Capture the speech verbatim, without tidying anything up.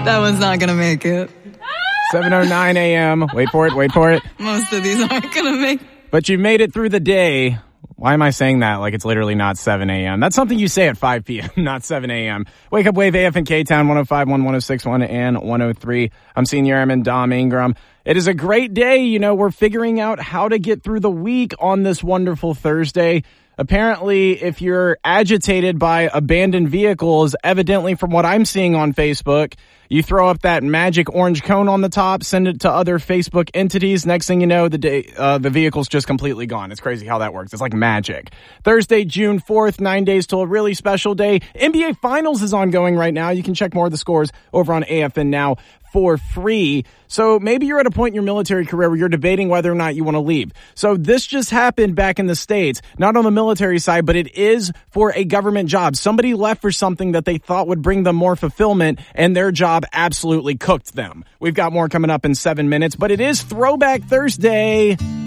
That one's not going to make it. seven oh nine a.m. Wait for it, wait for it. Most of these aren't going to make it. But you made it through the day. Why am I saying that like it's literally not seven a.m.? That's something you say at five p.m., not seven a.m. Wake Up Wave, A F and K-Town, one oh five point one, one oh six point one, and one oh three. I'm Senior Airman Dom Ingram. It is a great day. You know, we're figuring out how to get through the week on this wonderful Thursday. Apparently, if you're agitated by abandoned vehicles, evidently from what I'm seeing on Facebook, you throw up that magic orange cone on the top, send it to other Facebook entities. Next thing you know, the day uh, the vehicle's just completely gone. It's crazy how that works. It's like magic. Thursday, June fourth, nine days till a really special day. N B A Finals is ongoing right now. You can check more of the scores over on A F N Now for free. So maybe you're at a point in your military career where you're debating whether or not you want to leave. So this just happened back in the States, not on the military side, but it is for a government job. Somebody left for something that they thought would bring them more fulfillment, and their job absolutely cooked them. We've got more coming up in seven minutes, but it is Throwback Thursday.